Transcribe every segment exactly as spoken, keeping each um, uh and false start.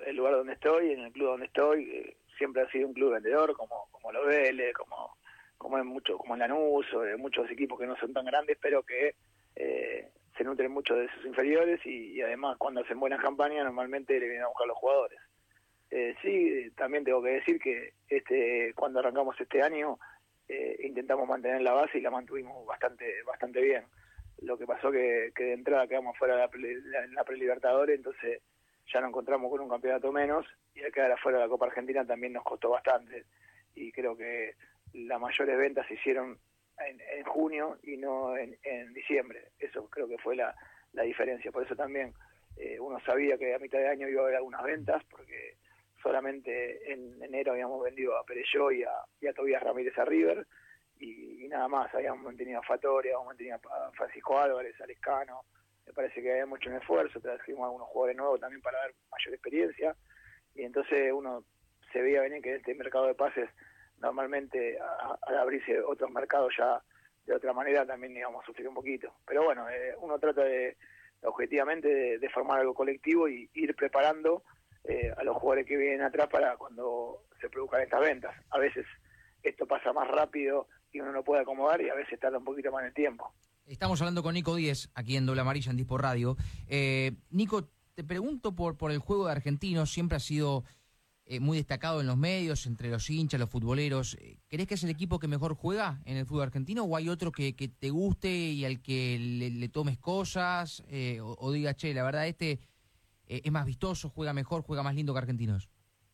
el lugar donde estoy, en el club donde estoy, eh, siempre ha sido un club vendedor, como como lo Vélez, como como en mucho, como en Lanús, o de muchos equipos que no son tan grandes, pero que eh, se nutren mucho de sus inferiores y, y además cuando hacen buenas campañas normalmente le vienen a buscar los jugadores. Eh, sí, también tengo que decir que este cuando arrancamos este año eh, intentamos mantener la base y la mantuvimos bastante bastante bien. Lo que pasó que, que de entrada quedamos fuera de la, pre, la, la Prelibertadores, entonces ya nos encontramos con un campeonato menos, y al quedar afuera de la Copa Argentina también nos costó bastante, y creo que las mayores ventas se hicieron en, en junio y no en, en diciembre. Eso creo que fue la, la diferencia. Por eso también eh, uno sabía que a mitad de año iba a haber algunas ventas, porque solamente en enero habíamos vendido a Perelló y a, y a Tobías Ramírez a River, y, y nada más. Habíamos mantenido a Fattori, habíamos mantenido a Francisco Álvarez, a Lescano. Me parece que habíamos hecho un esfuerzo, trajimos a algunos jugadores nuevos también para dar mayor experiencia, y entonces uno se veía venir que en este mercado de pases normalmente a, al abrirse otros mercados ya de otra manera también íbamos a sufrir un poquito. Pero bueno, eh, uno trata de objetivamente de, de formar algo colectivo y ir preparando eh, a los jugadores que vienen atrás para cuando se produzcan estas ventas. A veces esto pasa más rápido y uno no puede acomodar, y a veces tarda un poquito más en el tiempo. Estamos hablando con Nico Díez, aquí en Doble Amarilla, en Dispo Radio. Eh, Nico, te pregunto por, por el juego de Argentinos. Siempre ha sido eh, muy destacado en los medios, entre los hinchas, los futboleros. ¿Crees que es el equipo que mejor juega en el fútbol argentino, o hay otro que, que te guste y al que le, le tomes cosas, eh, o, o digas, che, la verdad este eh, es más vistoso, juega mejor, juega más lindo que Argentinos?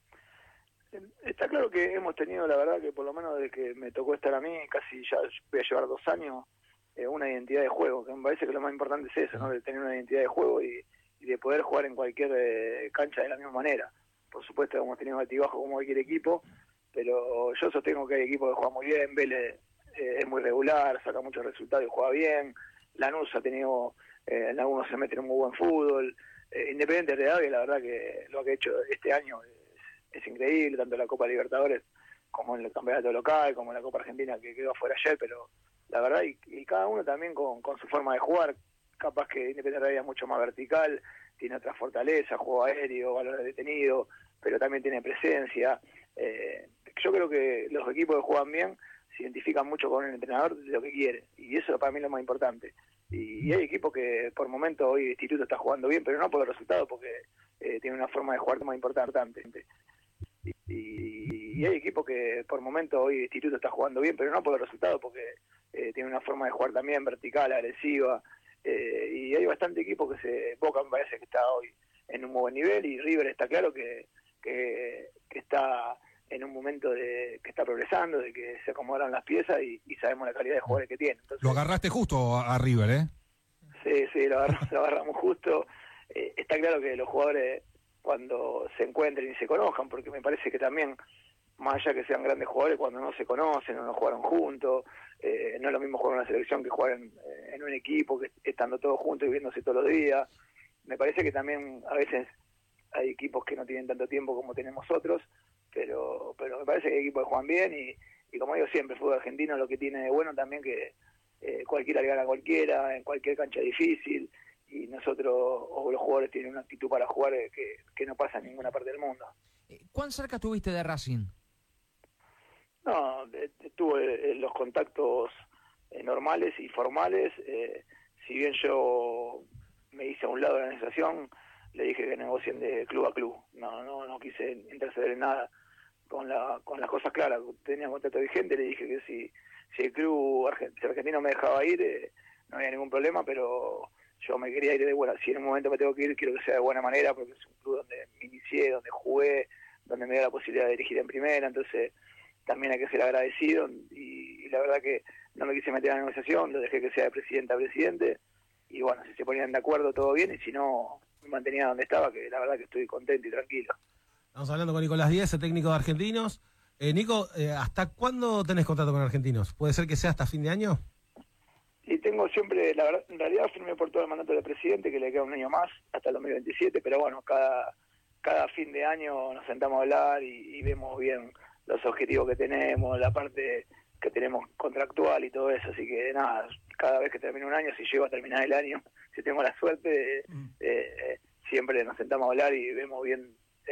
Está claro que hemos tenido, la verdad, que por lo menos desde que me tocó estar a mí, casi ya voy a llevar dos años, eh, una identidad de juego, que me parece que lo más importante es eso, ¿no? De tener una identidad de juego y, y de poder jugar en cualquier eh, cancha de la misma manera. Por supuesto hemos tenido altibajos como cualquier equipo, pero yo sostengo que hay equipos que juegan muy bien. Vélez eh, es muy regular, saca muchos resultados y juega bien. Lanús ha tenido, eh, en algunos se mete en un muy buen fútbol. Eh, Independiente de Rivadavia, la verdad que lo que ha hecho este año es, es increíble, tanto en la Copa Libertadores como en el campeonato local, como en la Copa Argentina que quedó afuera ayer, pero la verdad, y, y cada uno también con, con su forma de jugar. Capaz que Independiente de Rivadavia es mucho más vertical, tiene otra fortaleza, juego aéreo, valor detenido, pero también tiene presencia. Eh, yo creo que los equipos que juegan bien se identifican mucho con el entrenador de lo que quiere, y eso para mí es lo más importante. Y, y hay equipos que por momento hoy Instituto está jugando bien, pero no por el resultado, porque eh, tiene una forma de jugar más importante. Y, y, y hay equipos que por momento hoy Instituto está jugando bien, pero no por el resultado, porque eh, tiene una forma de jugar también vertical, agresiva. Eh, y hay bastante equipos que se... Boca me parece que está hoy en un muy buen nivel, y River está claro que, que, que está en un momento de que está progresando, de que se acomodaron las piezas y, y sabemos la calidad de jugadores que tiene. Entonces, lo agarraste justo a, a River, ¿eh? Sí, sí, lo agarramos, lo agarramos justo. Eh, está claro que los jugadores, cuando se encuentren y se conozcan, porque me parece que también, más allá que sean grandes jugadores, cuando no se conocen o no jugaron juntos, eh, no es lo mismo jugar en una selección que jugar en, en un equipo, que estando todos juntos y viéndose todos los días. Me parece que también a veces hay equipos que no tienen tanto tiempo como tenemos otros, pero pero me parece que hay equipos que juegan bien, y, y como digo siempre, el fútbol argentino lo que tiene de bueno también que eh, cualquiera le gana a cualquiera, en cualquier cancha difícil, y nosotros, o los jugadores tienen una actitud para jugar que, que no pasa en ninguna parte del mundo. ¿Cuán cerca estuviste de Racing? No, tuve los contactos eh, normales y formales. Eh, si bien yo me hice a un lado de la organización, le dije que negocien de club a club. No, no, no quise interceder en nada. Con la, con las cosas claras, tenía contrato vigente, le dije que si, si el club argentino me dejaba ir, eh, no había ningún problema, pero yo me quería ir de buena. Si en un momento me tengo que ir, quiero que sea de buena manera, porque es un club donde me inicié, donde jugué, donde me dio la posibilidad de dirigir en primera, entonces también hay que ser agradecido, y, y la verdad que no me quise meter en la negociación, lo dejé que sea de presidente a presidente, y bueno, si se ponían de acuerdo todo bien, y si no, me mantenía donde estaba, que la verdad que estoy contento y tranquilo. Estamos hablando con Nicolás Díez, el técnico de Argentinos. Eh, Nico, eh, ¿hasta cuándo tenés contrato con Argentinos? ¿Puede ser que sea hasta fin de año? Y tengo siempre, la verdad, en realidad firmé por todo el mandato del presidente, que le queda un año más, hasta el dos mil veintisiete, pero bueno, cada cada fin de año nos sentamos a hablar y, y vemos bien los objetivos que tenemos, la parte que tenemos contractual y todo eso, así que nada, cada vez que termine un año, si llego a terminar el año, si tengo la suerte, eh, eh, siempre nos sentamos a hablar y vemos bien